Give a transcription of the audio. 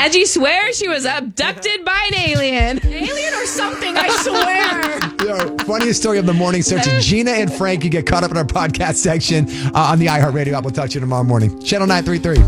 Angie swears she was abducted by an alien. Alien or something, I swear. Yo, funniest story of the morning. Search Gina and Frank. You get caught up in our podcast section on the iHeartRadio app. We'll talk to you tomorrow morning. Channel 933.